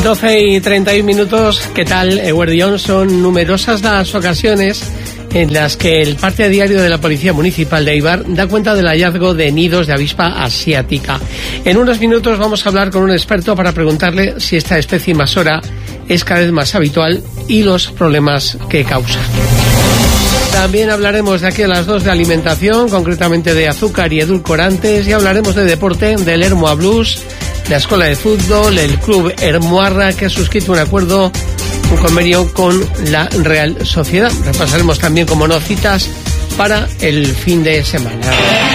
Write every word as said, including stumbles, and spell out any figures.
doce y treinta y un minutos, ¿qué tal, Eguerdión? Son numerosas las ocasiones en las que el parte diario de la Policía Municipal de Eibar da cuenta del hallazgo de nidos de avispa asiática. En unos minutos vamos a hablar con un experto para preguntarle si esta especie invasora es cada vez más habitual y los problemas que causa. También hablaremos de aquí a las dos de alimentación, concretamente de azúcar y edulcorantes, y hablaremos de deporte, del Ermua Blues, la escuela de fútbol, el club Ermuarra, que ha suscrito un acuerdo, un convenio con la Real Sociedad. Repasaremos también, como no, citas para el fin de semana.